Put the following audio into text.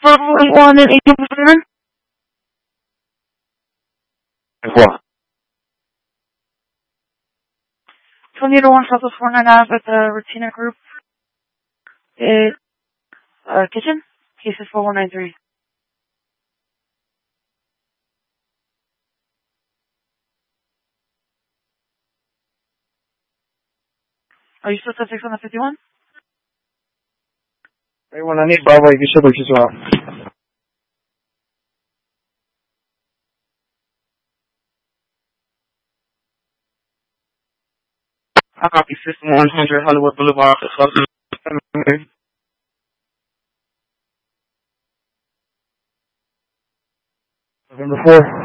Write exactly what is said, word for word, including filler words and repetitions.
one and eighteen percent. What? twenty-eight oh one Southwest four nine Ave at the Retina Group. It, uh, kitchen. Case is four one nine three. Are you still subject on the fifty-one? Everyone, I need Bravo if you should as well. I copy System one hundred Hollywood Boulevard. November fourth.